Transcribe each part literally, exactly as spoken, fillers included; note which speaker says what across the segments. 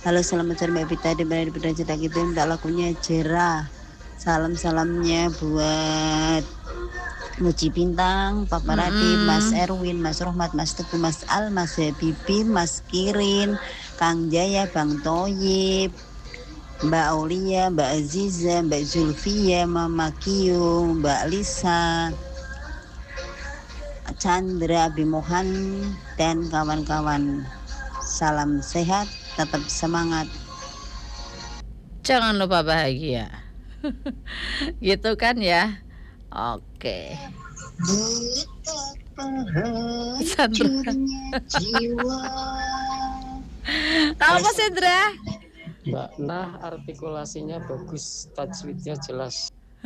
Speaker 1: Halo, selamat sore Mbak Vita, di mana di Bidang Cetak itu minta lagunya Jera. Salam-salamnya buat Muji Bintang, Papa Radit, Mas
Speaker 2: Mm-mm.
Speaker 1: Erwin, Mas Rohmat, Mas Teguh, Mas Al, Mas Habibi, Mas Kirin, Kang Jaya, Bang Toyib, Mbak Aulia, Mbak Aziza, Mbak Zulfia, Mama Kiyo, Mbak Lisa, Chandra, Bimohan, dan kawan-kawan. Salam sehat, tetap semangat.
Speaker 2: Jangan lupa bahagia. Gitu kan ya. Oke. Sandra. Halo Mas Sandra.
Speaker 3: Mbak Nah, artikulasinya bagus, tajwidnya jelas.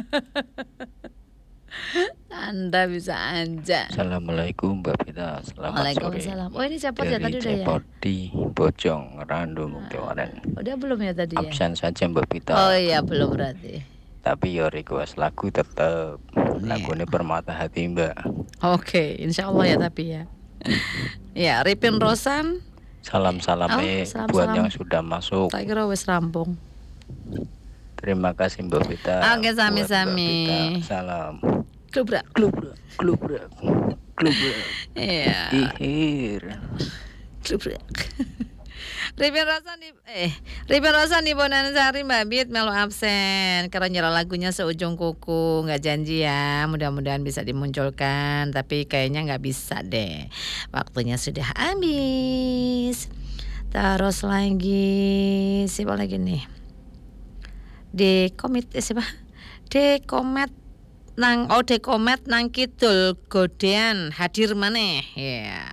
Speaker 2: Anda bisa aja.
Speaker 4: Assalamualaikum Mbak Vita, selamat sore.
Speaker 2: Waalaikumsalam. Oh ini cepot ya tadi udah ya.
Speaker 4: Dari Bojong, Randu, Muktiwaren.
Speaker 2: Udah belum ya tadi ya?
Speaker 4: Absen saja Mbak Vita.
Speaker 2: Oh iya belum berarti.
Speaker 4: Tapi ya request lagu tetap. Lagunya Permata Hati Mbak.
Speaker 2: Oke, insya Allah ya tapi ya. Ya, Ripin Rosan.
Speaker 4: Salam-salam
Speaker 2: Oh,
Speaker 4: eh
Speaker 2: salam,
Speaker 4: buat
Speaker 2: salam.
Speaker 4: yang sudah masuk.
Speaker 2: Tak kira wis rampung.
Speaker 4: Terima kasih Mbak Vita.
Speaker 2: Oke, sami-sami.
Speaker 4: Salam.
Speaker 2: Klubrak,
Speaker 4: klubrak, klubrak, klubrak.
Speaker 2: Iya.
Speaker 4: Ihir.
Speaker 2: Klubrak. Ripin Rosan di eh Ripin Rosan di Bonansari Mbak Bit melu absen karena nyerah lagunya seujung kuku, nggak janji ya, mudah-mudahan bisa dimunculkan tapi kayaknya nggak bisa deh, waktunya sudah habis. Terus lagi siapa lagi nih di komit eh, siapa di komet nang oh di komet nang kidul godean hadir maneh ya.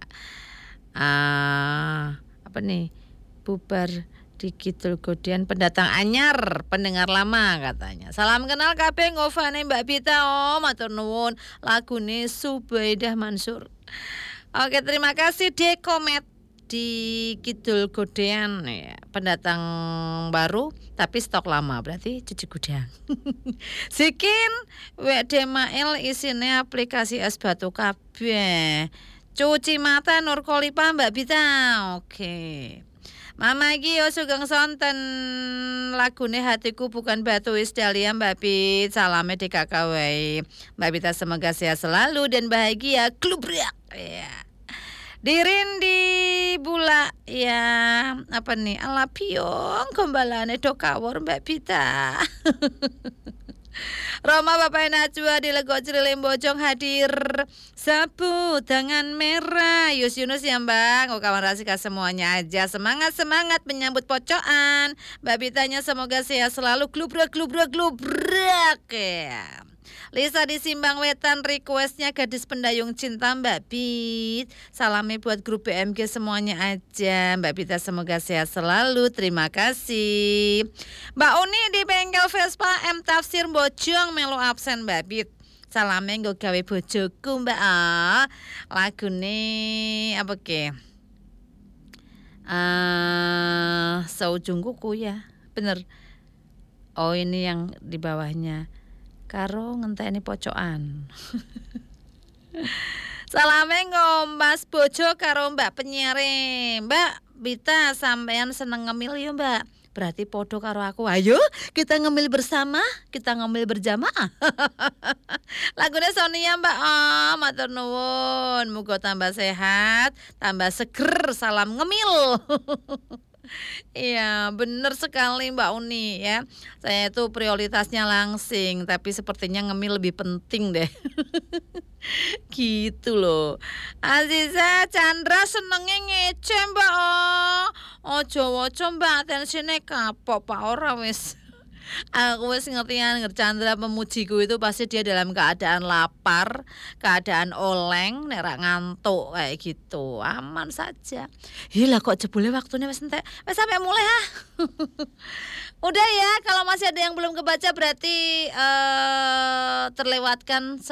Speaker 2: Ah apa nih bubar di Kidul Godean pendatang anyar pendengar lama katanya. Salam kenal kabeh ngofane Mbak Bita oh matur nuwun lagune Subaidah Mansur. Oke terima kasih Dekomet di Kidul Godean ya, pendatang baru tapi stok lama berarti cuci gudang. Sikin W D Mail isine aplikasi es batu kabeh. Cuci mata Nur Kolipa Mbak Bita. Oke. Mama iki yo sugeng sonten lagune hatiku bukan batu wis Dahlia Mbak Bit. Salame di kakak wae. Mbak Bita semoga sehat selalu dan bahagia. Klubrak. Ya. Dirin di bula ya apa nih ala piong gombalane do kawur Mbak Bita. Roma Bapak Najwa di Lego Cirilem Bojong hadir. Sapu tangan merah Yus Yunus ya Mbak. Oh kawan rasika semuanya aja. Semangat-semangat menyambut pocoan. Mbak Bitanya semoga sehat selalu. Glubrak glubrak glubrak ya. Lisa di Simbang Wetan requestnya gadis pendayung cinta Mbak Bit. Salamnya buat grup B M G semuanya aja. Mbak Bita semoga sehat selalu. Terima kasih. Mbak Uni di bengkel Vespa M Tafsir Bojong melu absen Mbak Bit. Salamnya nggo gawe bojoku Mbak. Ah, lagune apa ke? Uh, seujung kuku ya. Bener. Oh ini yang di bawahnya. Karo ngenteni pocokan. Salame ngombas bojo karo Mbak penyiare. Mbak Bita sampean seneng ngemil ya Mbak. Berarti podo karo aku. Ayo kita ngemil bersama, kita ngemil berjamaah. Lagune Sonia Mbak. Oh, matur nuwun. Muga tambah sehat, tambah seger. Salam ngemil. Iya benar sekali Mbak Uni ya. Saya itu prioritasnya langsing, tapi sepertinya ngemil lebih penting deh. Gitu loh. Aziza Chandra senengnya ngece Mbak. Oh, ojo ojo Mbak tensine kapok Pak ora wis. Aku wis ngertian Chandra memujiku itu pasti dia dalam keadaan lapar, keadaan oleng, nek rak ngantuk kayak gitu. Aman saja. Hilah kok jebule waktunya wis entek. Wis sampai mulai ah. Udah ya, kalau masih ada yang belum kebaca berarti uh, terlewatkan